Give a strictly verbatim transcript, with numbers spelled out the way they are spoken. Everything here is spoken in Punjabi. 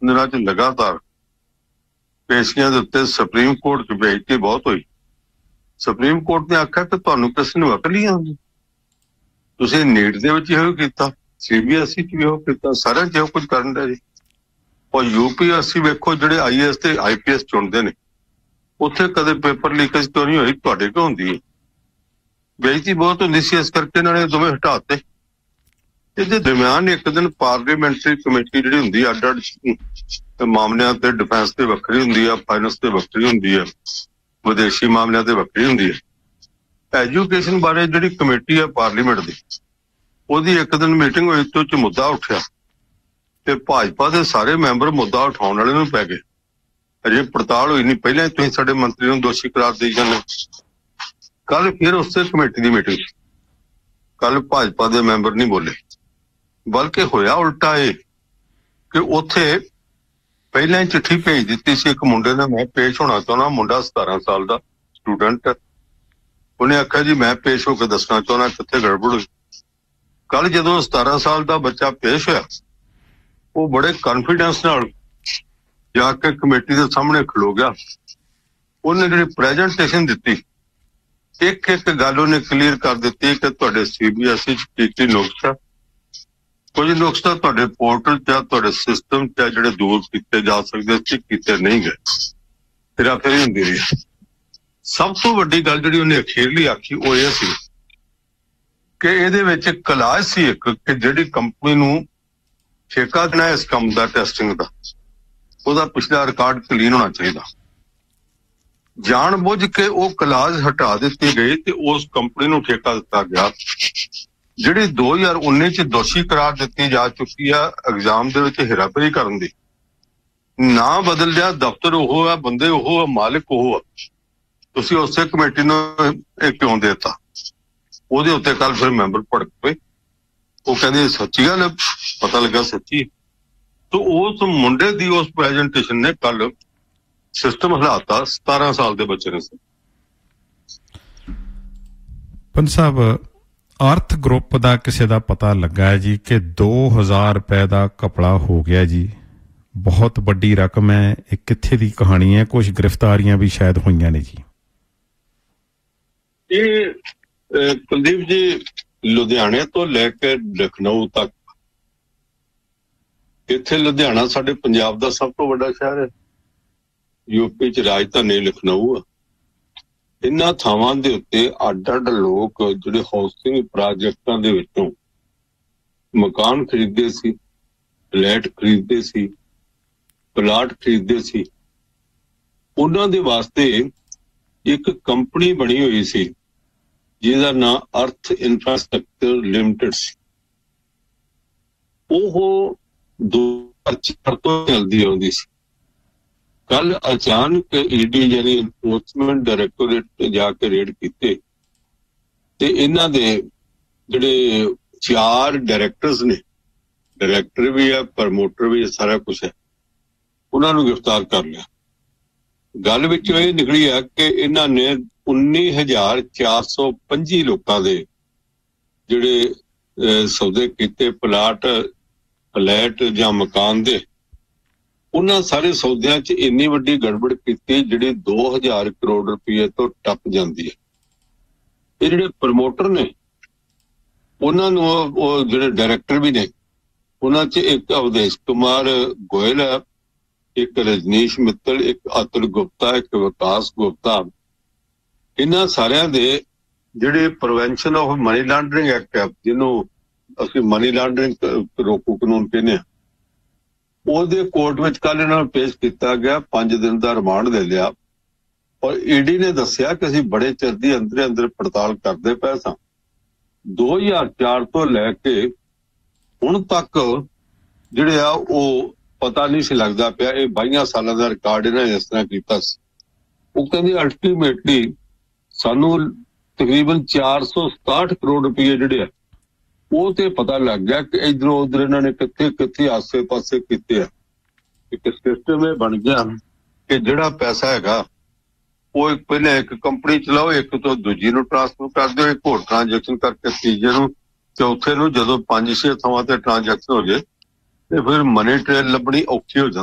ਦਿਨਾਂ 'ਚ ਲਗਾਤਾਰ ਪੇਸ਼ੀਆਂ ਦੇ ਉੱਤੇ ਸੁਪਰੀਮ ਕੋਰਟ 'ਚ ਬੇਇੱਜ਼ਤੀ ਬਹੁਤ ਹੋਈ। ਸੁਪਰੀਮ ਕੋਰਟ ਨੇ ਆਖਿਆ ਕਿ ਤੁਹਾਨੂੰ ਕਿਸੇ ਨੂੰ ਅਕਲ ਨਹੀਂ ਆਉਂਦੀ, ਤੁਸੀਂ ਨੀਟ ਦੇ ਵਿੱਚ ਇਹੋ ਕੀਤਾ, ਸੀ ਬੀ ਐਸ ਈ 'ਚ ਵੀ ਇਹੋ ਕੀਤਾ, ਸਾਰਿਆਂ 'ਚ ਇਹੋ ਕੁਝ ਕਰਨ ਦਾ ਜੀ। ਔਰ ਯੂ ਪੀ ਐਸ ਸੀ ਵੇਖੋ, ਜਿਹੜੇ ਆਈ ਏ ਐਸ ਤੇ ਆਈ ਪੀ ਐਸ ਚੁਣਦੇ ਨੇ, ਉੱਥੇ ਕਦੇ ਪੇਪਰ ਲੀਕੇਜ ਕਿਉਂ ਨਹੀਂ ਹੋਈ? ਤੁਹਾਡੇ ਕਿਉਂ ਹੁੰਦੀ ਹੈ? ਬੇਇੱਜ਼ਤੀ ਬਹੁਤ ਹੁੰਦੀ ਸੀ, ਇਸ ਕਰਕੇ ਇਹਨਾਂ ਨੇ ਦੋਵੇਂ ਹਟਾਤੇ। ਇਹਦੇ ਦਰਮਿਆਨ ਇੱਕ ਦਿਨ ਪਾਰਲੀਮੈਂਟਰੀ ਕਮੇਟੀ ਜਿਹੜੀ ਹੁੰਦੀ ਆ, ਅੱਡ ਅੱਡ ਮਾਮਲਿਆਂ ਤੇ ਡਿਫੈਂਸ ਤੇ ਵੱਖਰੀ ਹੁੰਦੀ ਆ, ਫਾਈਨੈਂਸ ਤੇ ਵੱਖਰੀ ਹੁੰਦੀ ਆ, ਵਿਦੇਸ਼ੀ ਮਾਮਲਿਆਂ ਤੇ ਵੱਖਰੀ ਹੁੰਦੀ ਹੈ। ਐਜੂਕੇਸ਼ਨ ਬਾਰੇ ਜਿਹੜੀ ਕਮੇਟੀ ਆ ਪਾਰਲੀਮੈਂਟ ਦੀ, ਉਹਦੀ ਇੱਕ ਦਿਨ ਮੀਟਿੰਗ ਹੋਈ ਤੇ ਉਹ 'ਚ ਮੁੱਦਾ ਉੱਠਿਆ ਤੇ ਭਾਜਪਾ ਦੇ ਸਾਰੇ ਮੈਂਬਰ ਮੁੱਦਾ ਉਠਾਉਣ ਵਾਲੇ ਨੂੰ ਪੈ ਗਏ। ਅਜੇ ਪੜਤਾਲ ਹੋਈ ਨਹੀਂ, ਪਹਿਲਾਂ ਤੁਸੀਂ ਸਾਡੇ ਮੰਤਰੀ ਨੂੰ ਦੋਸ਼ੀ ਕਰਾਰ ਦੇਈ ਜਾਂਦੇ। ਕੱਲ ਫਿਰ ਉਸੇ ਕਮੇਟੀ ਦੀ ਮੀਟਿੰਗ, ਕੱਲ ਭਾਜਪਾ ਦੇ ਮੈਂਬਰ ਨਹੀਂ ਬੋਲੇ, ਬਲਕਿ ਹੋਇਆ ਉਲਟਾ ਇਹ ਕਿ ਉੱਥੇ ਪਹਿਲਾਂ ਹੀ ਚਿੱਠੀ ਭੇਜ ਦਿੱਤੀ ਸੀ ਇੱਕ ਮੁੰਡੇ ਨੇ, ਮੈਂ ਪੇਸ਼ ਹੋਣਾ ਚਾਹੁੰਦਾ। ਮੁੰਡਾ ਸਤਾਰਾਂ ਸਾਲ ਦਾ ਸਟੂਡੈਂਟ, ਉਹਨੇ ਆਖਿਆ ਜੀ ਮੈਂ ਪੇਸ਼ ਹੋ ਕੇ ਦੱਸਣਾ ਚਾਹੁੰਦਾ ਕਿੱਥੇ ਗੜਬੜ ਹੋਈ। ਕੱਲ ਜਦੋਂ ਸਤਾਰਾਂ ਸਾਲ ਦਾ ਬੱਚਾ ਪੇਸ਼ ਹੋਇਆ, ਉਹ ਬੜੇ ਕੌਨਫੀਡੈਂਸ ਨਾਲ ਜਾ ਕੇ ਕਮੇਟੀ ਦੇ ਸਾਹਮਣੇ ਖਲੋ ਗਿਆ। ਉਹਨੇ ਜਿਹੜੀ ਪ੍ਰੈਜੈਂਟੇਸ਼ਨ ਦਿੱਤੀ, ਇੱਕ ਇੱਕ ਗੱਲ ਉਹਨੇ ਕਲੀਅਰ ਕਰ ਦਿੱਤੀ ਕਿ ਤੁਹਾਡੇ ਸੀ ਬੀ ਐਸ ਈ 'ਚ ਕੀ ਕੀ ਨੁਕਸ ਆ, ਕੁਝ ਨੁਕਸ ਤਾਂ ਤੁਹਾਡੇ ਪੋਰਟਲ 'ਚ, ਤੁਹਾਡੇ ਸਿਸਟਮ 'ਚ ਜਿਹੜੇ ਦੂਰ ਕੀਤੇ ਜਾ ਸਕਦੇ ਸੀ, ਕੀਤੇ ਨਹੀਂ ਗਏ, ਫਿਰ ਫਿਰ ਹੁੰਦੀ ਰਹੀ। ਸਭ ਤੋਂ ਵੱਡੀ ਗੱਲ ਜਿਹੜੀ ਉਹਨੇ ਅਖੀਰਲੀ ਆਖੀ ਉਹ ਇਹ ਸੀ ਕਿ ਇਹਦੇ ਵਿੱਚ ਕਲਾਸ ਸੀ ਇੱਕ, ਕਿ ਜਿਹੜੀ ਕੰਪਨੀ ਨੂੰ ਠੇਕਾ ਦੇਣਾ ਇਸ ਕੰਮ ਦਾ, ਟੈਸਟਿੰਗ ਦਾ, ਉਹਦਾ ਪਿਛਲਾ ਰਿਕਾਰਡ ਕਲੀਨ ਹੋਣਾ ਚਾਹੀਦਾ। ਜਾਣ ਬੁੱਝ ਕੇ ਉਹ ਕਲਾਸ ਹਟਾ ਦਿੱਤੀ ਗਈ ਤੇ ਉਸ ਕੰਪਨੀ ਨੂੰ ਠੇਕਾ ਦਿੱਤਾ ਗਿਆ, ਜਿਹੜੀ ਦੋ ਹਜ਼ਾਰ ਉੱਨੀ 'ਚ ਦੋਸ਼ੀ ਕਰਾਰ ਦਿੱਤੀ ਜਾ ਚੁੱਕੀ ਆ ਐਗਜ਼ਾਮ ਦੇ ਵਿੱਚ ਹੇਰਾਫੇਰੀ ਕਰਨ ਦੀ। ਨਾਂ ਬਦਲ ਲਿਆ, ਦਫ਼ਤਰ ਉਹ ਆ, ਬੰਦੇ ਉਹ ਆ, ਮਾਲਿਕ ਉਹ ਆ। ਤੁਸੀਂ ਉਸੇ ਕਮੇਟੀ ਨੂੰ ਇਹ ਕਿਉਂ ਦੇਤਾ? ਉਹਦੇ ਉੱਤੇ ਕੱਲ ਫਿਰ ਮੈਂਬਰ ਭੜਕ ਪਏ। ਉਹ ਕਹਿੰਦੇ ਸੱਚੀ ਗੱਲ, ਪਤਾ ਲੱਗਾ ਸੱਚੀ। ਤੇ ਉਸ ਮੁੰਡੇ ਦੀ ਉਸ ਪ੍ਰੈਜੈਂਟੇਸ਼ਨ ਨੇ ਕੱਲ ਸਿਸਟਮ ਹਿਲਾਤਾ ਸਤਾਰਾਂ ਸਾਲ ਦੇ ਬੱਚੇ ਨੇ। ਪੰਜ ਸਾਹਿਬ, ਅਰਥ ਗਰੁੱਪ ਦਾ ਕਿਸੇ ਦਾ ਪਤਾ ਲੱਗਾ ਹੈ ਜੀ ਕਿ ਦੋ ਹਜ਼ਾਰ ਰੁਪਏ ਦਾ ਕਪੜਾ ਹੋ ਗਿਆ ਜੀ, ਬਹੁਤ ਵੱਡੀ ਰਕਮ ਹੈ। ਇਹ ਕਿੱਥੇ ਦੀ ਕਹਾਣੀ ਹੈ? ਕੁਝ ਗ੍ਰਿਫਤਾਰੀਆਂ ਵੀ ਸ਼ਾਇਦ ਹੋਈਆਂ ਨੇ ਜੀ। ਇਹ ਕੁਲਦੀਪ ਜੀ, ਲੁਧਿਆਣੇ ਤੋਂ ਲੈ ਕੇ ਲਖਨਊ ਤੱਕ, ਇੱਥੇ ਲੁਧਿਆਣਾ ਸਾਡੇ ਪੰਜਾਬ ਦਾ ਸਭ ਤੋਂ ਵੱਡਾ ਸ਼ਹਿਰ ਹੈ, ਯੂਪੀ 'ਚ ਰਾਜਧਾਨੀ ਲਖਨਊ ਆ। ਇਹਨਾਂ ਥਾਵਾਂ ਦੇ ਉੱਤੇ ਅੱਡ ਅੱਡ ਲੋਕ ਜਿਹੜੇ ਹਾਊਸਿੰਗ ਪ੍ਰਾਜੈਕਟਾਂ ਦੇ ਵਿੱਚੋਂ ਮਕਾਨ ਖਰੀਦਦੇ ਸੀ, ਫਲੈਟ ਖਰੀਦਦੇ ਸੀ, ਪਲਾਟ ਖਰੀਦਦੇ ਸੀ, ਉਹਨਾਂ ਦੇ ਵਾਸਤੇ ਇੱਕ ਕੰਪਨੀ ਬਣੀ ਹੋਈ ਸੀ ਜਿਹਦਾ ਨਾਂ ਅਰਥ ਇਨਫਰਾਸਟਰਕਚਰ ਲਿਮਟਿਡ ਸੀ। ਉਹ ਦੋ ਹਜ਼ਾਰ ਚਾਰ ਤੋਂ ਚੱਲਦੀ ਆਉਂਦੀ ਸੀ। ਕੱਲ ਅਚਾਨਕ ਈਡੀ ਯਾਨੀ ਐਨਫੋਰਸਮੈਂਟ ਡਾਇਰੈਕਟੋਰੇਟ ਤੇ ਜਾ ਕੇ ਰੇਡ ਕੀਤੇ ਤੇ ਇਹਨਾਂ ਦੇ ਜਿਹੜੇ ਚਾਰ ਡਾਇਰੈਕਟਰਸ ਨੇ, ਡਾਇਰੈਕਟਰ ਵੀ ਹੈ, ਪ੍ਰਮੋਟਰ ਵੀ ਹੈ, ਸਾਰਾ ਕੁਛ ਹੈ, ਉਹਨਾਂ ਨੂੰ ਗ੍ਰਿਫਤਾਰ ਕਰ ਲਿਆ। ਗੱਲ ਵਿੱਚ ਇਹ ਨਿਕਲੀ ਆ ਕਿ ਇਹਨਾਂ ਨੇ ਉੱਨੀ ਹਜ਼ਾਰ ਚਾਰ ਸੌ ਪੰਜੀ ਲੋਕਾਂ ਦੇ ਜਿਹੜੇ ਸੌਦੇ ਕੀਤੇ, ਪਲਾਟ, ਫਲੈਟ ਜਾਂ ਮਕਾਨ ਦੇ, ਉਹਨਾਂ ਸਾਰੇ ਸੌਦਿਆਂ 'ਚ ਇੰਨੀ ਵੱਡੀ ਗੜਬੜ ਕੀਤੀ ਜਿਹੜੀ ਦੋ ਹਜ਼ਾਰ ਕਰੋੜ ਰੁਪਏ ਤੋਂ ਟੱਪ ਜਾਂਦੀ ਹੈ। ਇਹ ਜਿਹੜੇ ਪ੍ਰਮੋਟਰ ਨੇ, ਉਹਨਾਂ ਨੂੰ ਉਹ ਜਿਹੜੇ ਡਾਇਰੈਕਟਰ ਵੀ ਨੇ, ਉਹਨਾਂ 'ਚ ਇੱਕ ਅਵਦੇਸ਼ ਕੁਮਾਰ ਗੋਇਲ ਹੈ, ਇੱਕ ਰਜਨੀਸ਼ ਮਿੱਤਲ, ਇੱਕ ਅਤੁਲ ਗੁਪਤਾ, ਇੱਕ ਵਿਕਾਸ ਗੁਪਤਾ। ਇਹਨਾਂ ਸਾਰਿਆਂ ਦੇ ਜਿਹੜੇ prevention of money laundering act ਹੈ, ਜਿਹਨੂੰ ਅਸੀਂ ਮਨੀ ਲਾਂਡਰਿੰਗ ਰੋਕੂ ਕਾਨੂੰਨ ਕਹਿੰਦੇ ਹਾਂ, ਉਹਦੇ ਕੋਰਟ ਵਿੱਚ ਕੱਲ ਇਹਨਾਂ ਨੂੰ ਪੇਸ਼ ਕੀਤਾ ਗਿਆ। ਪੰਜ ਦਿਨ ਦਾ ਰਿਮਾਂਡ ਦੇ ਲਿਆ। ਔਰ ਈਡੀ ਨੇ ਦੱਸਿਆ ਕਿ ਅਸੀਂ ਬੜੇ ਚਿਰ ਦੀ ਅੰਦਰੇ ਅੰਦਰ ਪੜਤਾਲ ਕਰਦੇ ਪਏ ਸਾਂ। ਦੋ ਹਜ਼ਾਰ ਚਾਰ ਤੋਂ ਲੈ ਕੇ ਹੁਣ ਤੱਕ ਜਿਹੜੇ ਆ ਉਹ ਪਤਾ ਨਹੀਂ ਸੀ ਲੱਗਦਾ ਪਿਆ। ਇਹ ਬਾਈਆਂ ਸਾਲਾਂ ਦਾ ਰਿਕਾਰਡ ਇਹਨਾਂ ਨੇ ਇਸ ਤਰ੍ਹਾਂ ਕੀਤਾ ਸੀ। ਉਹ ਕਹਿੰਦੇ ਅਲਟੀਮੇਟਲੀ ਸਾਨੂੰ ਤਕਰੀਬਨ ਚਾਰ ਸੌ ਸਤਾਹਠ ਕਰੋੜ ਰੁਪਏ ਜਿਹੜੇ ਆ ਉਹ ਤੇ ਪਤਾ ਲੱਗ ਗਿਆ ਕਿ ਇਧਰੋਂ ਉਧਰ ਇਹਨਾਂ ਨੇ ਕਿੱਥੇ ਕਿੱਥੇ ਆਸੇ ਪਾਸੇ ਕੀਤੇ ਆ। ਇੱਕ ਸਿਸਟਮ ਇਹ ਬਣ ਗਿਆ ਕਿ ਜਿਹੜਾ ਪੈਸਾ ਹੈਗਾ ਉਹ ਇੱਕ ਪਹਿਲਾਂ ਇੱਕ ਕੰਪਨੀ ਚਲਾਓ, ਇੱਕ ਤੋਂ ਦੂਜੀ ਨੂੰ ਟ੍ਰਾਂਸਫਰ ਕਰ ਦਿਓ, ਇੱਕ ਹੋਰ ਟ੍ਰਾਂਜੈਕਸ਼ਨ ਕਰਕੇ ਤੀਜੇ ਨੂੰ, ਚੌਥੇ ਨੂੰ। ਜਦੋਂ ਪੰਜ ਛੇ ਥਾਵਾਂ ਤੇ ਟ੍ਰਾਂਜੈਕਸ਼ਨ ਹੋ ਜਾਏ ਤੇ ਫਿਰ ਮਨੀ ਟ੍ਰੇਲ ਲੱਭਣੀ ਔਖੀ ਹੋ ਜਾਂਦੀ।